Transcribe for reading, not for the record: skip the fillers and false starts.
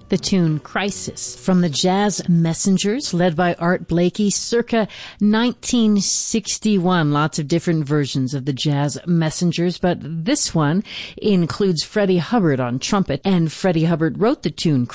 The tune Crisis from the Jazz Messengers, led by Art Blakey, circa 1961. Lots of different versions of the Jazz Messengers, but this one includes Freddie Hubbard on trumpet, and Freddie Hubbard wrote the tune